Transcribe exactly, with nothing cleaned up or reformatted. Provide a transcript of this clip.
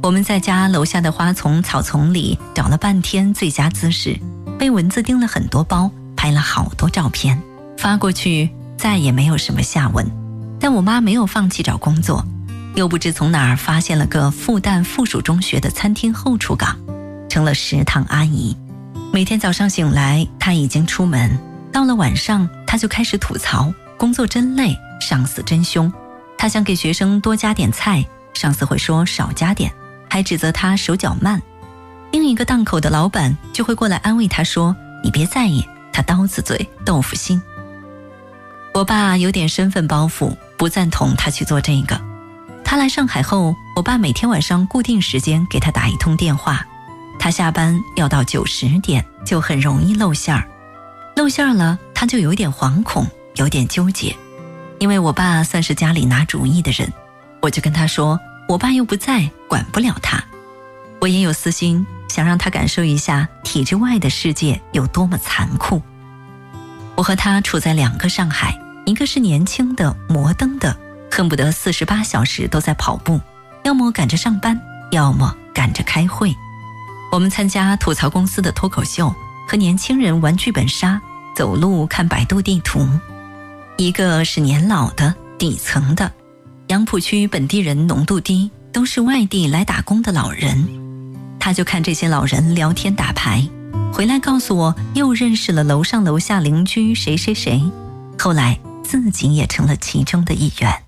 我们在家楼下的花丛草丛里找了半天最佳姿势，被蚊子叮了很多包，拍了好多照片，发过去再也没有什么下文。但我妈没有放弃找工作，又不知从哪儿发现了个复旦附属中学的餐厅后厨岗，成了食堂阿姨。每天早上醒来她已经出门，到了晚上她就开始吐槽工作真累，上司真凶。她想给学生多加点菜，上司会说少加点，还指责她手脚慢。另一个档口的老板就会过来安慰她说，你别在意，他刀子嘴豆腐心。我爸有点身份包袱，不赞同他去做这个。他来上海后，我爸每天晚上固定时间给他打一通电话，他下班要到九十点，就很容易露馅儿。露馅儿了，他就有点惶恐，有点纠结。因为我爸算是家里拿主意的人，我就跟他说，我爸又不在，管不了他。我也有私心，想让他感受一下体制外的世界有多么残酷。我和他处在两个上海，一个是年轻的摩登的，恨不得四十八小时都在跑步，要么赶着上班，要么赶着开会。我们参加吐槽公司的脱口秀，和年轻人玩剧本杀，走路看百度地图。一个是年老的底层的，杨浦区本地人浓度低，都是外地来打工的老人。他就看这些老人聊天打牌，回来告诉我又认识了楼上楼下邻居谁谁谁，后来自己也成了其中的一员。